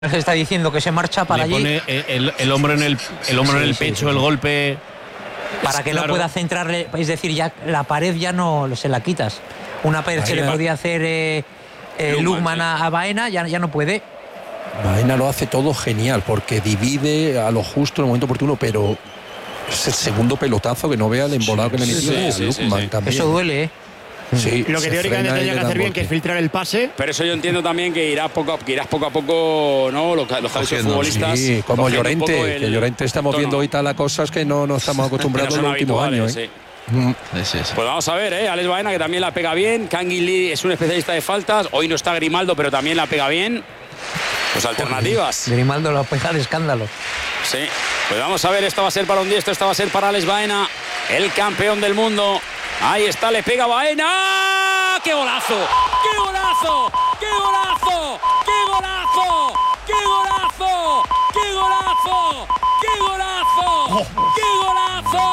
está diciendo que se marcha para allí. Le pone el hombro en el pecho, el golpe. Para que no pueda centrarle, es decir, ya la pared ya no se la quitas. Una pared que le podía hacer Lukman a Baena, ya no puede. Baena lo hace todo genial, porque divide a lo justo en el momento oportuno, pero es el segundo pelotazo que no vea el embolado que le metió a Lukman también. Eso duele, Sí, lo que teóricamente tendría que hacer bien, que es filtrar el pase. Pero eso yo entiendo también que irás poco a poco, ¿no? Los futbolistas. Sí, como Llorente, que Llorente estamos viendo ahorita las cosas que no estamos acostumbrados en los últimos años. Sí. Pues vamos a ver, Alex Baena, que también la pega bien. Kangin Lee es un especialista de faltas. Hoy no está Grimaldo, pero también la pega bien. Pues alternativas. Grimaldo la pega de escándalo. Sí, pues vamos a ver, esto va a ser para un diestro, esto va a ser para Alex Baena, el campeón del mundo. Ahí está, le pega Baena. ¡Qué golazo! ¡Qué golazo! ¡Qué golazo! ¡Qué golazo! ¡Qué golazo! ¡Qué golazo! ¡Qué golazo! ¡Qué golazo!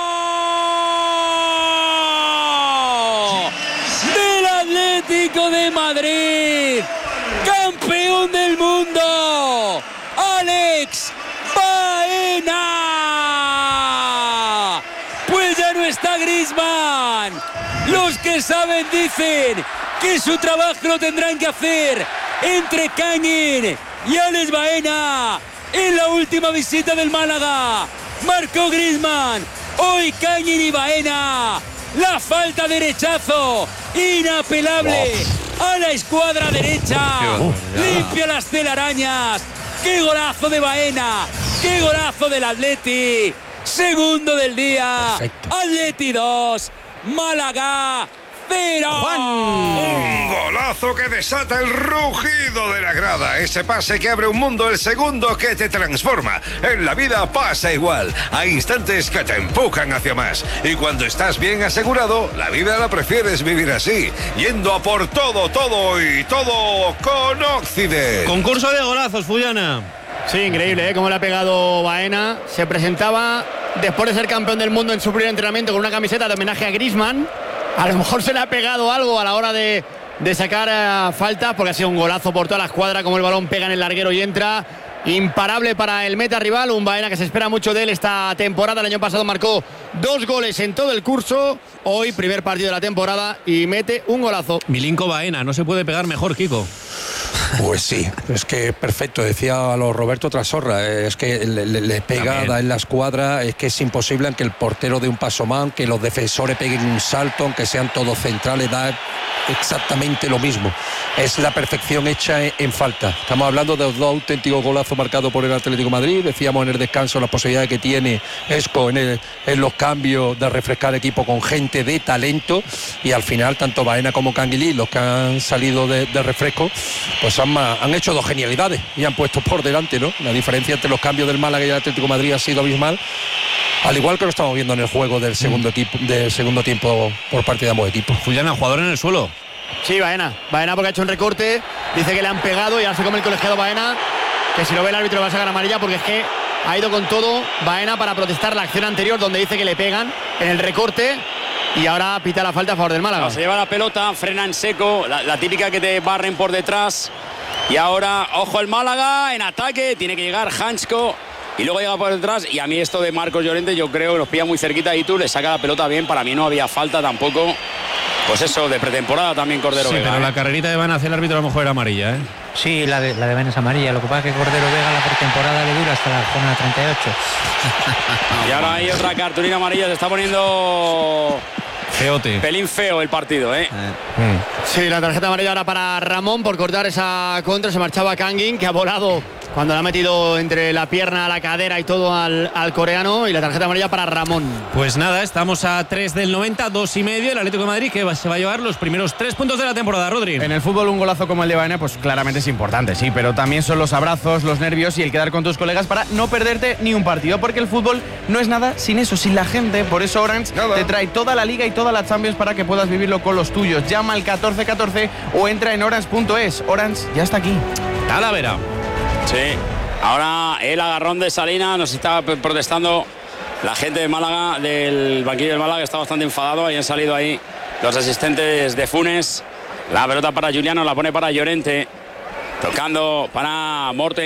¡Del Atlético de Madrid! ¡Campeón del mundo! ¡Alex Baena! Pues ya no está Griezmann. Los que saben dicen que su trabajo lo tendrán que hacer entre Kangin y Alex Baena. En la última visita del Málaga marcó Griezmann, hoy Kangin y Baena. La falta derechazo inapelable a la escuadra derecha. Limpia las telarañas. ¡Qué golazo de Baena! ¡Qué golazo del Atleti! Segundo del día. Perfecto. Atleti 2, Málaga 0. Un golazo que desata el rugido de la grada. Ese pase que abre un mundo, el segundo que te transforma. En la vida pasa igual. Hay instantes que te empujan hacia más. Y cuando estás bien asegurado, la vida la prefieres vivir así. Yendo a por todo y todo con Occident. Concurso de golazos, Fullana. Sí, increíble, cómo le ha pegado Baena. Se presentaba después de ser campeón del mundo en su primer entrenamiento con una camiseta de homenaje a Griezmann. A lo mejor se le ha pegado algo a la hora de sacar faltas, porque ha sido un golazo por toda la escuadra, como el balón pega en el larguero y entra. Imparable para el meta rival, un Baena que se espera mucho de él esta temporada. El año pasado marcó 2 goles en todo el curso. Hoy, primer partido de la temporada y mete un golazo. Milinko Baena, no se puede pegar mejor, Kiko. Pues sí, es que perfecto, decía a lo Roberto Trasorra, es que le pega, da en la escuadra, es que es imposible aunque el portero dé un paso más, aunque los defensores peguen un salto, aunque sean todos centrales, da exactamente lo mismo. Es la perfección hecha en falta. Estamos hablando de 2 auténticos golazos marcados por el Atlético de Madrid. Decíamos en el descanso las posibilidades que tiene Esco en los cambios de refrescar equipo con gente de talento, y al final tanto Baena como Kangin Lee, los que han salido de refresco, pues han hecho 2 genialidades y han puesto por delante, ¿no? La diferencia entre los cambios del Málaga y el Atlético de Madrid ha sido abismal, al igual que lo estamos viendo en el juego del segundo tiempo por parte de ambos equipos. Fullana, jugador en el suelo. Sí, Baena porque ha hecho un recorte, dice que le han pegado y ahora se come el colegiado Baena, que si lo ve el árbitro va a sacar amarilla, porque es que ha ido con todo Baena para protestar la acción anterior donde dice que le pegan en el recorte. Y ahora pita la falta a favor del Málaga. No, se lleva la pelota, frena en seco, la típica que te barren por detrás. Y ahora, ojo el Málaga, en ataque, tiene que llegar Hansko. Y luego llega por detrás. Y a mí esto de Marcos Llorente, yo creo que nos pilla muy cerquita. Y tú le saca la pelota bien. Para mí no había falta tampoco. Pues eso, de pretemporada también Cordero Vega. Sí, pero la carrerita de Van hacia el árbitro a lo mejor era amarilla, ¿eh? Sí, la de Baena es amarilla. Lo que pasa es que Cordero Vega la pretemporada le dura hasta la zona 38. Y ahora hay otra cartulina amarilla. Se está poniendo... Feote. Pelín feo el partido, ¿eh? Sí, la tarjeta amarilla ahora para Ramón por cortar esa contra. Se marchaba Kangin, que ha volado cuando le ha metido entre la pierna, la cadera y todo al coreano. Y la tarjeta amarilla para Ramón. Pues nada, estamos a 3 del 90, 2,5. El Atlético de Madrid que se va a llevar los primeros 3 puntos de la temporada, Rodri. En el fútbol un golazo como el de Baena pues claramente es importante, sí, pero también son los abrazos, los nervios y el quedar con tus colegas para no perderte ni un partido, porque el fútbol no es nada sin eso, sin la gente. Por eso Orange te trae toda la Liga y toda la Champions para que puedas vivirlo con los tuyos. Llama al 1414 o entra en orange.es. Orange ya está aquí. Talavera. Sí, ahora el agarrón de Salina, nos está protestando la gente de Málaga, del banquillo del Málaga, está bastante enfadado. Ahí han salido ahí los asistentes de Funes. La pelota para Juliano, la pone para Llorente. Tocando para Morten.